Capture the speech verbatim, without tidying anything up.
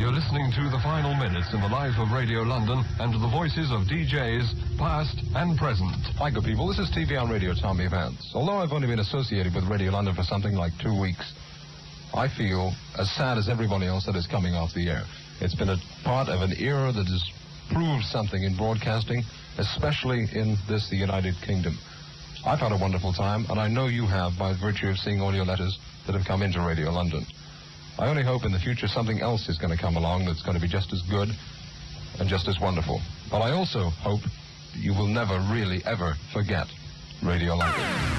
You're listening to the final minutes in the life of Radio London and to the voices of D Js, past and present. Hi, good people. This is T V on Radio Tommy Vance. Although I've only been associated with Radio London for something like two weeks, I feel as sad as everybody else that is coming off the air. It's been a part of an era that has proved something in broadcasting, especially in this, the United Kingdom. I've had a wonderful time, and I know you have by virtue of seeing all your letters that have come into Radio London. I only hope in the future something else is going to come along that's going to be just as good and just as wonderful. But I also hope you will never really ever forget Radio London.